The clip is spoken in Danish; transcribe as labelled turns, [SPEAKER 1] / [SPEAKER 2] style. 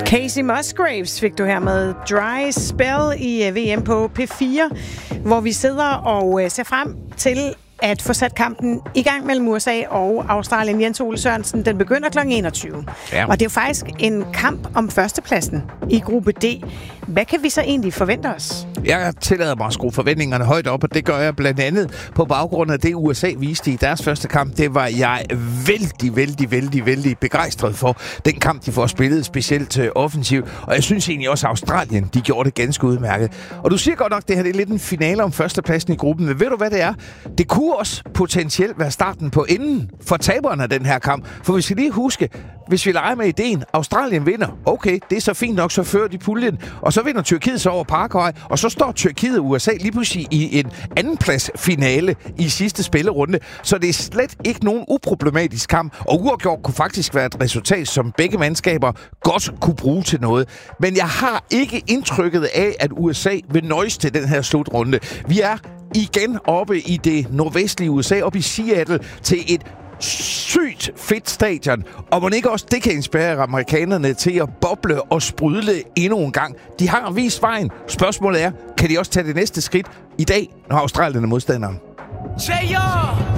[SPEAKER 1] Casey Musgraves fik du her med Dry Spell i VM på P4, hvor vi sidder og ser frem til at få sat kampen i gang mellem USA og Australien. Jens Ole Sørensen, den begynder kl. 21. Ja. Og det er jo faktisk en kamp om førstepladsen i gruppe D. Hvad kan vi så egentlig forvente os?
[SPEAKER 2] Jeg tillader mig at skrue forventningerne højt op, og det gør jeg blandt andet på baggrund af det, USA viste i deres første kamp. Det var jeg vældig begejstret for. Den kamp, de får spillet specielt offensivt, og jeg synes egentlig også, at Australien, de gjorde det ganske udmærket. Og du siger godt nok, det her det er lidt en finale om førstepladsen i gruppen, men ved du, hvad det er? Det kunne også potentielt være starten på enden for taberne af den her kamp. For vi skal lige huske, hvis vi leger med ideen, Australien vinder, okay, det er så fint nok, så fører de puljen, og så vinder Tyrkiet så over Paraguay, og så står Tyrkiet og USA lige pludselig i en andenpladsfinale i sidste spillerunde. Så det er slet ikke nogen uproblematisk kamp, og uafgjort kunne faktisk være et resultat, som begge mandskaber godt kunne bruge til noget. Men jeg har ikke indtrykket af, at USA vil nøjes til den her slutrunde. Vi er igen oppe i det nordvestlige USA, oppe i Seattle, til et sygt fedt stadion, og man ikke også det kan inspirere amerikanerne til at boble og sprudle endnu en gang. De har vist vejen. Spørgsmålet er, kan de også tage det næste skridt i dag, når Australien er modstanderen?
[SPEAKER 3] Say yo!